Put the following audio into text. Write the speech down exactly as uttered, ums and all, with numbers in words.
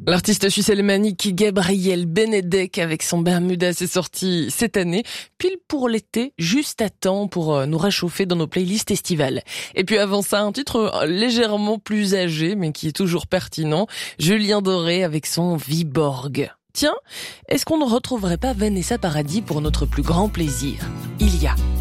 L'artiste suisse alémanique Gabriel Benedek avec son Bermuda s'est sorti cette année, pile pour l'été, juste à temps pour nous réchauffer dans nos playlists estivales. Et puis avant ça, un titre légèrement plus âgé, mais qui est toujours pertinent, Julien Doré avec son Viborg. Tiens, est-ce qu'on ne retrouverait pas Vanessa Paradis pour notre plus grand plaisir ? Il y a